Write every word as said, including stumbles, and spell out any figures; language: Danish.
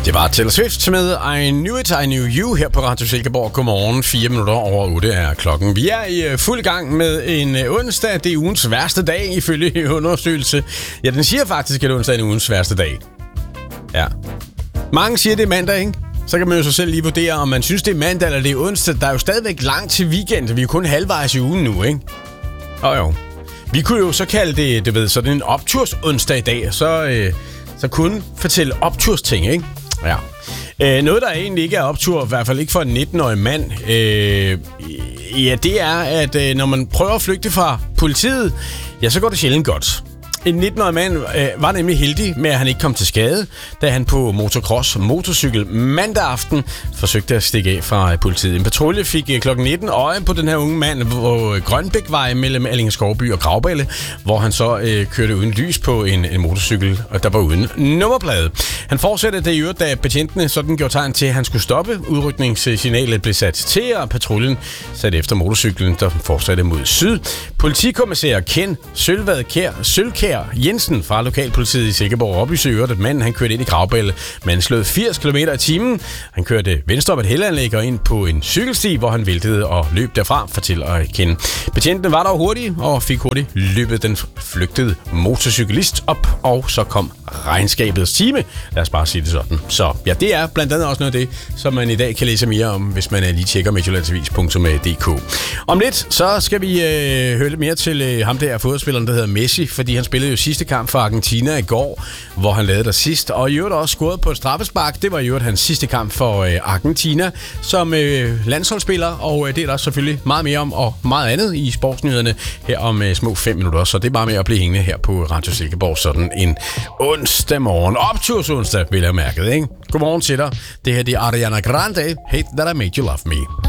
Det var Taylor Swift med I Knew It, I Knew You her på Radio Silkeborg. Godmorgen, fire minutter over otte er klokken. Vi er i fuld gang med en onsdag. Det er ugens værste dag ifølge undersøgelse. Ja, den siger faktisk, at onsdag er en ugens værste dag. Ja. Mange siger, det er mandag, ikke? Så kan man jo så selv lige vurdere, om man synes, det er mandag eller det er onsdag. Der er jo stadigvæk langt til weekend. Vi er kun halvvejs i ugen nu, ikke? Og jo. Vi kunne jo så kalde det, du ved, sådan en opturs onsdag i dag. Så, øh, så kunne fortælle optursting, ikke? Ja. Øh, noget, der egentlig ikke er optur, i hvert fald ikke for en nitten-årig mand, øh, ja, det er, at øh, når man prøver at flygte fra politiet, ja, så går det sjældent godt. En nitten-årig mand øh, var nemlig heldig med, at han ikke kom til skade, da han på motocross motorcykel mandag aften forsøgte at stikke af fra politiet. En patrulje fik øh, klokken nitten øje på den her unge mand på Grønbækvej mellem Allinge-Skovby og Gravballe, hvor han så øh, kørte uden lys på en, en motorcykel, og der var uden nummerplade. Han fortsatte det i øvrigt, da betjentene sådan gjorde tegn til, at han skulle stoppe. Udrykningssignalet blev sat til, og patruljen satte efter motorcyklen, der fortsatte mod syd. Politikommissær Ken Sølvad Kjær Sølkjær Jensen fra lokalpolitiet i Silkeborg oplyser i øvrigt, at manden han kørte ind i Gravballe med en slået firs kilometer i timen. Han kørte venstre op et hellanlæg og ind på en cykelsti, hvor han væltede og løb derfra, fortæller Ken. Betjentene var dog hurtige og fik hurtigt løbet den flygtede motorcyklist op, og så kom regnskabets time. Lad os bare sige det sådan. Så ja, det er blandt andet også noget af det, som man i dag kan læse mere om, hvis man lige tjekker midtjyllandsavis punktum d k. Om lidt, så skal vi øh, høre lidt mere til øh, ham der fodboldspilleren, der hedder Messi, fordi han spillede jo sidste kamp for Argentina i går, hvor han lavede der sidst, og i øvrigt også scoret på et straffespark. Det var i øvrigt hans sidste kamp for øh, Argentina som øh, landsholdsspiller, og øh, det er der selvfølgelig meget mere om, og meget andet i sportsnyhederne her om øh, små fem minutter, så det er bare med at blive hængende her på Radio Silkeborg sådan en onsdag morgen. Opturs onsdag, vil jeg mærke, ikke? Godmorgen til dig. Det her det er Ariana Grande. Hate That I Made You Love Me.